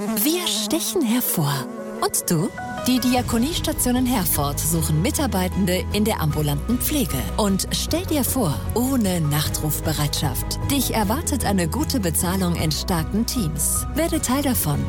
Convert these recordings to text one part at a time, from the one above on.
Wir stechen hervor. Und du? Die Diakoniestationen Herford suchen Mitarbeitende in der ambulanten Pflege. Und stell dir vor, ohne Nachtrufbereitschaft. Dich erwartet eine gute Bezahlung in starken Teams. Werde Teil davon.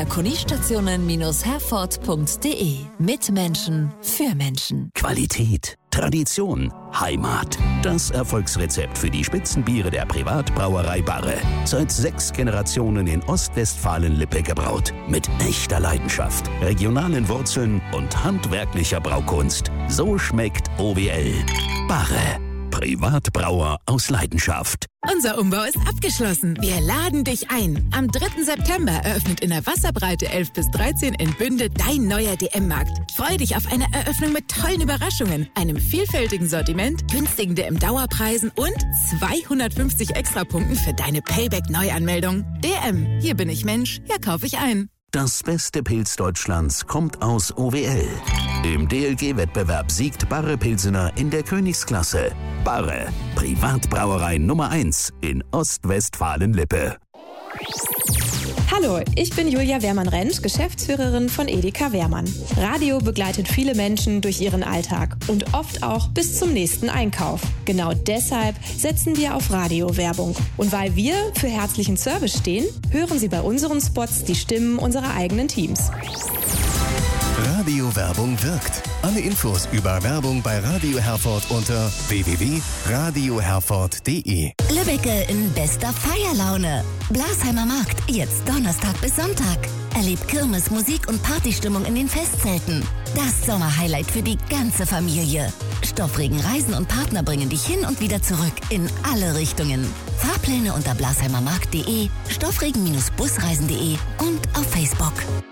Diakoniestationen-herford.de. Mit Menschen, für Menschen. Qualität, Tradition, Heimat. Das Erfolgsrezept für die Spitzenbiere der Privatbrauerei Barre. Seit 6 Generationen in Ostwestfalen-Lippe gebraut. Mit echter Leidenschaft, regionalen Wurzeln und handwerklicher Braukunst. So schmeckt OWL. Barre. Privatbrauer aus Leidenschaft. Unser Umbau ist abgeschlossen. Wir laden dich ein. Am 3. September eröffnet in der Wasserbreite 11 bis 13 in Bünde dein neuer DM-Markt. Freu dich auf eine Eröffnung mit tollen Überraschungen, einem vielfältigen Sortiment, günstigen DM-Dauerpreisen und 250 Extrapunkten für deine Payback-Neuanmeldung. DM, hier bin ich Mensch, hier kaufe ich ein. Das beste Pilz Deutschlands kommt aus OWL. Im DLG-Wettbewerb siegt Barre Pilsener in der Königsklasse. Barre, Privatbrauerei Nummer 1 in Ostwestfalen-Lippe. Hallo, ich bin Julia Wehrmann-Rentsch, Geschäftsführerin von Edeka Wehrmann. Radio begleitet viele Menschen durch ihren Alltag und oft auch bis zum nächsten Einkauf. Genau deshalb setzen wir auf Radiowerbung. Und weil wir für herzlichen Service stehen, hören Sie bei unseren Spots die Stimmen unserer eigenen Teams. Radiowerbung wirkt. Alle Infos über Werbung bei Radio Herford unter www.radioherford.de. Lübbecke in bester Feierlaune. Blasheimer Markt, jetzt Donnerstag bis Sonntag. Erlebt Kirmes, Musik und Partystimmung in den Festzelten. Das Sommerhighlight für die ganze Familie. Stoffregen Reisen und Partner bringen dich hin und wieder zurück in alle Richtungen. Fahrpläne unter blasheimermarkt.de, stoffregen-busreisen.de und auf Facebook.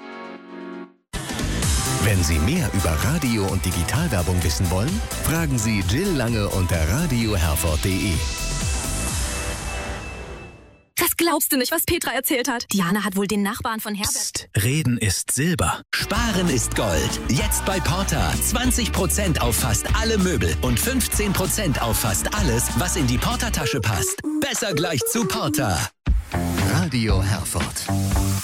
Wenn Sie mehr über Radio- und Digitalwerbung wissen wollen, fragen Sie Jill Lange unter radioherford.de. Das glaubst du nicht, was Petra erzählt hat. Diana hat wohl den Nachbarn von Herbert... Psst, Reden ist Silber. Sparen ist Gold. Jetzt bei Porta. 20% auf fast alle Möbel und 15% auf fast alles, was in die Porta-Tasche passt. Besser gleich zu Porta. Radio Herford.